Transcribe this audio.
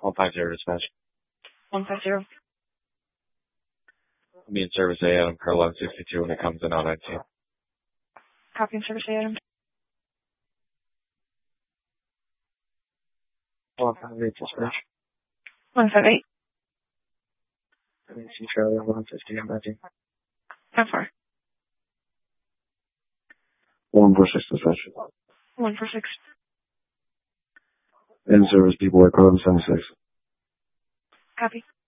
150 dispatch. 150. I'll be in service A, Adam Car 1162 when it comes in on 19. Copy in service A, Adam. 158 dispatch. 158. NC Charlie 150, I'm ready. How far? 146 dispatch. 146. In service B boy, car 76. Copy.